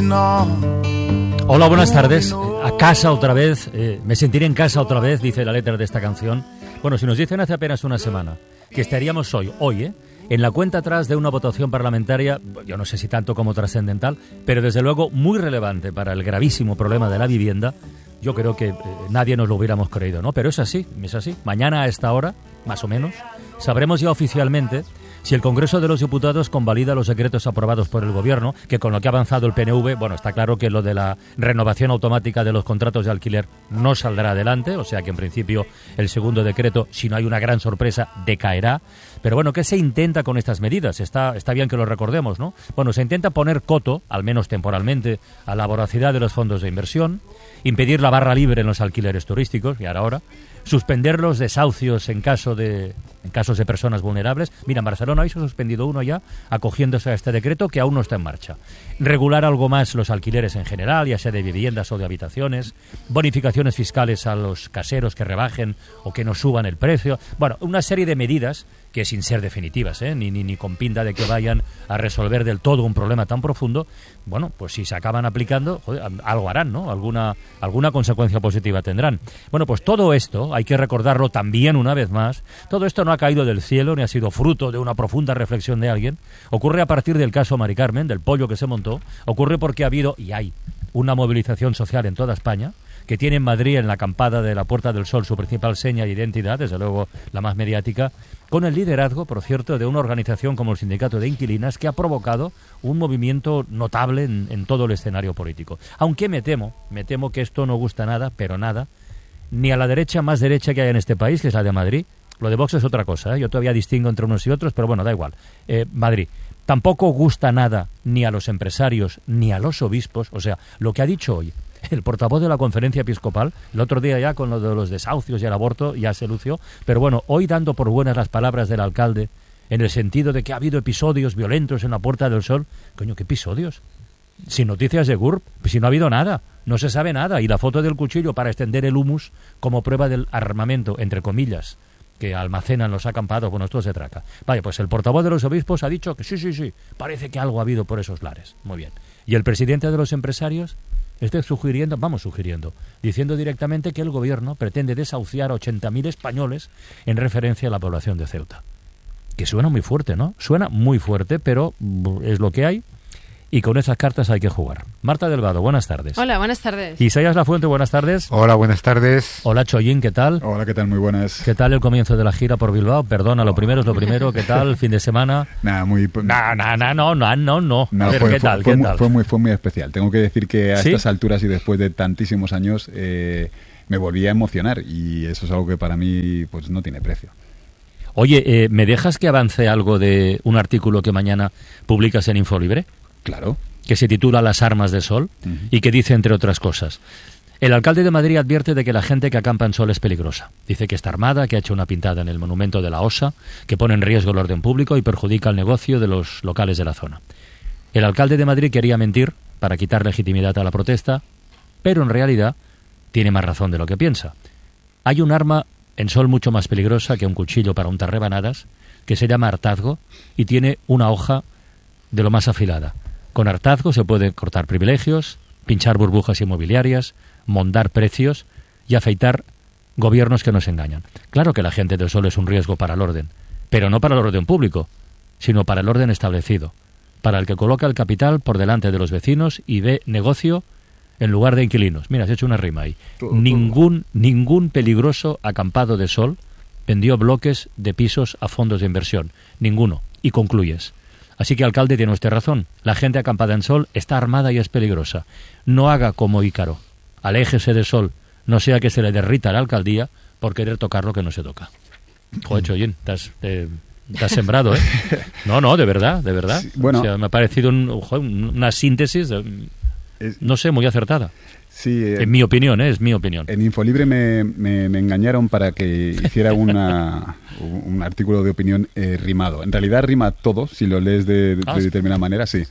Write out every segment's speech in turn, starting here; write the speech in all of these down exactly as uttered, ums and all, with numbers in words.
Hola, buenas tardes. A casa otra vez, eh, me sentiré en casa otra vez, dice la letra de esta canción. Bueno, si nos dicen hace apenas una semana que estaríamos hoy, hoy, ¿eh? en la cuenta atrás de una votación parlamentaria, yo no sé si tanto como trascendental, pero desde luego muy relevante para el gravísimo problema de la vivienda, yo creo que eh, nadie nos lo hubiéramos creído, ¿no? Pero es así, es así. Mañana a esta hora, más o menos, sabremos ya oficialmente si el Congreso de los Diputados convalida los decretos aprobados por el Gobierno, que con lo que ha avanzado el P N V, bueno, está claro que lo de la renovación automática de los contratos de alquiler no saldrá adelante, o sea que en principio el segundo decreto, si no hay una gran sorpresa, decaerá. Pero bueno, ¿qué se intenta con estas medidas? Está, está bien que lo recordemos, ¿no? Bueno, se intenta poner coto, al menos temporalmente, a la voracidad de los fondos de inversión, impedir la barra libre en los alquileres turísticos, y ahora ahora, suspender los desahucios en caso de en casos de personas vulnerables. Mira, en Barcelona hoy se ha suspendido uno ya, acogiéndose a este decreto que aún no está en marcha. Regular algo más los alquileres en general, ya sea de viviendas o de habitaciones, bonificaciones fiscales a los caseros que rebajen o que no suban el precio. Bueno, una serie de medidas que sin ser definitivas, ¿eh? ni, ni, ni con pinta de que vayan a resolver del todo un problema tan profundo, bueno, pues si se acaban aplicando, joder, algo harán, ¿no? Alguna, alguna consecuencia positiva tendrán. Bueno, pues todo esto, hay que recordarlo también una vez más, todo esto no ha caído del cielo ni ha sido fruto de una profunda reflexión de alguien, ocurre a partir del caso Mari Carmen, del pollo que se montó, ocurre porque ha habido, y hay, una movilización social en toda España, que tiene en Madrid, en la acampada de la Puerta del Sol, su principal seña de identidad, desde luego la más mediática, con el liderazgo, por cierto, de una organización como el Sindicato de Inquilinas, que ha provocado un movimiento notable en, en todo el escenario político. Aunque me temo, me temo que esto no gusta nada, pero nada, ni a la derecha más derecha que hay en este país, que es la de Madrid. Lo de Vox es otra cosa, ¿eh? Yo todavía distingo entre unos y otros, pero bueno, da igual. Eh, Madrid. Tampoco gusta nada ni a los empresarios ni a los obispos, o sea, lo que ha dicho hoy el portavoz de la Conferencia Episcopal, el otro día ya con lo de los desahucios y el aborto ya se lució, pero bueno, hoy dando por buenas las palabras del alcalde, en el sentido de que ha habido episodios violentos en la Puerta del Sol. Coño, ¿qué episodios? Sin noticias de G U R P, si no ha habido nada, no se sabe nada, y la foto del cuchillo para extender el humus como prueba del armamento, entre comillas, que almacenan los acampados, bueno, esto se trata. Vaya, pues el portavoz de los obispos ha dicho que sí, sí, sí, parece que algo ha habido por esos lares. Muy bien. ¿Y el presidente de los empresarios? Está sugiriendo, vamos sugiriendo, diciendo directamente que el gobierno pretende desahuciar a ochenta mil españoles en referencia a la población de Ceuta. Que suena muy fuerte, ¿no? Suena muy fuerte, pero es lo que hay. Y con esas cartas hay que jugar. Marta Delgado, buenas tardes. Hola, buenas tardes. Isaías Lafuente, buenas tardes. Hola, buenas tardes. Hola, Chollín, ¿qué tal? Hola, ¿qué tal? Muy buenas. ¿Qué tal el comienzo de la gira por Bilbao? Perdona, lo primero es lo primero. ¿Qué tal el fin de semana? Nada, muy... Nah, nah, nah, no, no, no, no. no A ver, fue, ¿qué tal? Fue, ¿Qué muy, tal? Fue, muy, fue muy especial. Tengo que decir que a ¿Sí? estas alturas y después de tantísimos años eh, me volví a emocionar, y eso es algo que para mí pues no tiene precio. Oye, eh, ¿me dejas que avance algo de un artículo que mañana publicas en Infolibre? Claro. Que se titula Las armas de Sol, uh-huh, y que dice, entre otras cosas, el alcalde de Madrid advierte de que la gente que acampa en Sol es peligrosa. Dice que está armada, que ha hecho una pintada en el monumento de la Osa, que pone en riesgo el orden público y perjudica el negocio de los locales de la zona. El alcalde de Madrid quería mentir para quitar legitimidad a la protesta, pero en realidad tiene más razón de lo que piensa. Hay un arma en Sol mucho más peligrosa que un cuchillo para untar rebanadas, que se llama hartazgo y tiene una hoja de lo más afilada. Con hartazgo se pueden cortar privilegios, pinchar burbujas inmobiliarias, mondar precios y afeitar gobiernos que nos engañan. Claro que la gente del Sol es un riesgo para el orden, pero no para el orden público, sino para el orden establecido, para el que coloca el capital por delante de los vecinos y ve negocio en lugar de inquilinos. Mira, has hecho una rima ahí. Todo, ningún, todo. ningún peligroso acampado de Sol vendió bloques de pisos a fondos de inversión. Ninguno. Y concluyes. Así que, alcalde, tiene usted razón. La gente acampada en Sol está armada y es peligrosa. No haga como Ícaro. Aléjese de Sol. No sea que se le derrita la alcaldía por querer tocar lo que no se toca. Joder, Chollín, te has, eh, te has sembrado, ¿eh? No, no, de verdad, de verdad. Sí, bueno, o sea, me ha parecido un, joder, una síntesis, de, es, no sé, muy acertada. Sí, eh, en mi opinión, ¿eh? Es mi opinión. En Infolibre me, me, me engañaron para que hiciera una, un artículo de opinión eh, rimado. En realidad rima todo, si lo lees de, de, ah, de determinada manera, sí.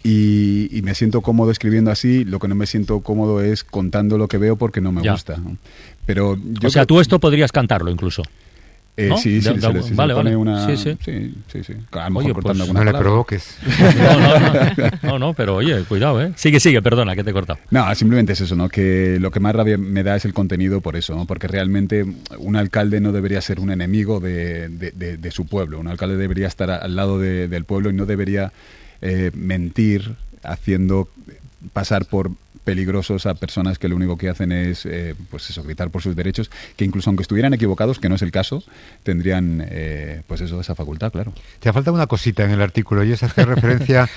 Y, y me siento cómodo escribiendo así. Lo que no me siento cómodo es contando lo que veo porque no me ya. gusta. Pero yo o sea, creo... tú esto podrías cantarlo incluso. Eh, ¿no? Sí, sí, de, se de, le, si vale, se le pone vale. una... Sí, sí. sí, sí, sí. A lo mejor Oye, cortando pues, alguna no le palabra. provoques. No, no, no, no, no, pero oye, cuidado, ¿eh? Sigue, sigue, perdona, que te he cortado. No, simplemente es eso, ¿no? Que lo que más rabia me da es el contenido por eso, ¿no? Porque realmente un alcalde no debería ser un enemigo de, de, de, de su pueblo. Un alcalde debería estar al lado de, del pueblo y no debería eh, mentir haciendo pasar por peligrosos a personas que lo único que hacen es, eh, pues eso, gritar por sus derechos, que incluso aunque estuvieran equivocados, que no es el caso, tendrían, eh, pues eso, esa facultad, claro. Te ha faltado una cosita en el artículo y es hacer referencia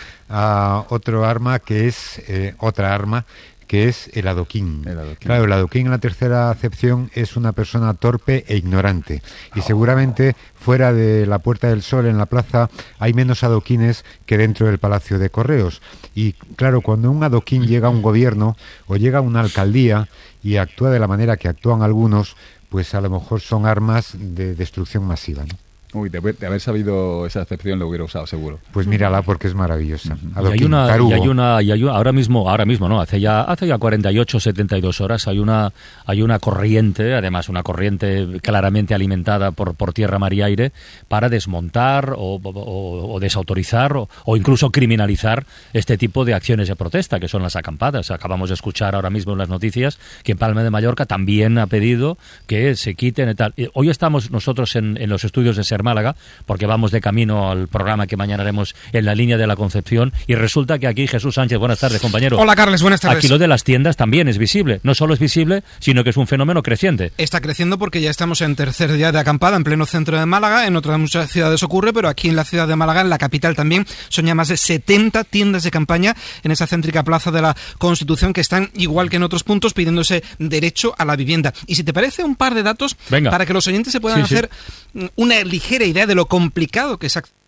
a otro arma que es eh, otra arma que es el adoquín. El adoquín. Claro, el adoquín en la tercera acepción es una persona torpe e ignorante. Y seguramente fuera de la Puerta del Sol, en la plaza, hay menos adoquines que dentro del Palacio de Correos. Y claro, cuando un adoquín llega a un gobierno o llega a una alcaldía y actúa de la manera que actúan algunos, pues a lo mejor son armas de destrucción masiva, ¿no? Uy, de haber, de haber sabido esa acepción lo hubiera usado, seguro. Pues mírala porque es maravillosa. Y hay una, y hay una, y hay una, ahora mismo, ahora mismo, no, hace ya, hace ya cuarenta y ocho, setenta y dos horas hay una, hay una corriente, además una corriente claramente alimentada por, por tierra, mar y aire, para desmontar o, o, o desautorizar o, o incluso criminalizar este tipo de acciones de protesta, que son las acampadas. Acabamos de escuchar ahora mismo en las noticias que en Palma de Mallorca también ha pedido que se quiten y tal. Hoy estamos nosotros en, en los estudios de Ser Málaga, porque vamos de camino al programa que mañana haremos en la línea de la Concepción, y resulta que aquí Jesús Sánchez, buenas tardes, compañero. Hola, Carles, buenas tardes. Aquí lo de las tiendas también es visible, no solo es visible, sino que es un fenómeno creciente. Está creciendo porque ya estamos en tercer día de acampada en pleno centro de Málaga, en otras muchas ciudades ocurre, pero aquí en la ciudad de Málaga, en la capital también, son ya más de setenta tiendas de campaña en esa céntrica plaza de la Constitución que están, igual que en otros puntos, pidiéndose derecho a la vivienda. Y si te parece, un par de datos. Venga. Para que los oyentes se puedan sí, hacer sí. una ligera idea de lo complicado que es